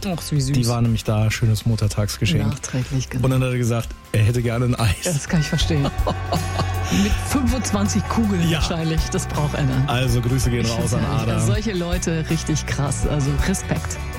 Ach, wie süß. Die war nämlich da, schönes Muttertagsgeschenk. Nachträglich, genau. Und dann hat er gesagt, er hätte gerne ein Eis. Das kann ich verstehen. Mit 25 Kugeln Ja. wahrscheinlich, das braucht er dann. Also Grüße gehen raus an Ada. Solche Leute, richtig krass, also Respekt.